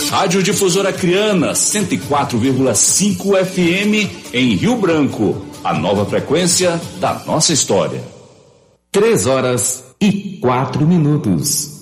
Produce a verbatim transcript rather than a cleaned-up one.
Rádio Difusora Acreana, cento e quatro vírgula cinco F M em Rio Branco. A nova frequência da nossa história. Três horas e quatro minutos.